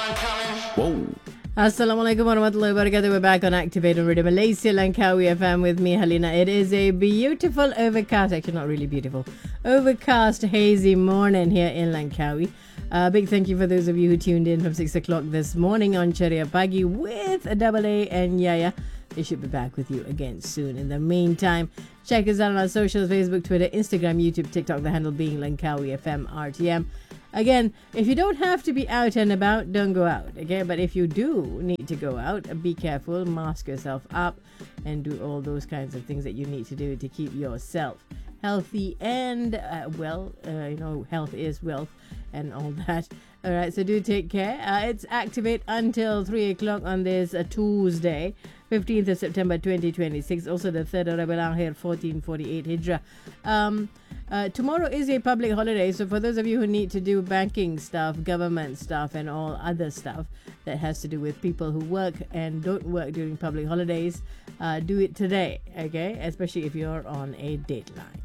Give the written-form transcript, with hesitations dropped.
Whoa. Assalamualaikum warahmatullahi wabarakatuh. We're back on Activate on Radio Malaysia, Langkawi FM with me, Halina. It is a beautiful overcast, actually not really beautiful, overcast, hazy morning here in Langkawi. Big thank you for those of you who tuned in from 6 o'clock this morning on Ceria Pagi with Double A and Yaya. They should be back with you again soon. In the meantime, check us out on our socials, Facebook, Twitter, Instagram, YouTube, TikTok, the handle being Langkawi FM RTM. Again, if you don't have to be out and about, don't go out, okay? But if you do need to go out, be careful, mask yourself up, and do all those kinds of things that you need to do to keep yourself healthy and, health is wealth and all that. All right, so do take care. It's Activate until 3 o'clock on this Tuesday, 15th of September 2026. Also the 3rd of Rabiul Akhir 1448 Hijrah. Tomorrow is a public holiday, so for those of you who need to do banking stuff, government stuff, and all other stuff that has to do with people who work and don't work during public holidays, do it today, okay? Especially if you're on a deadline.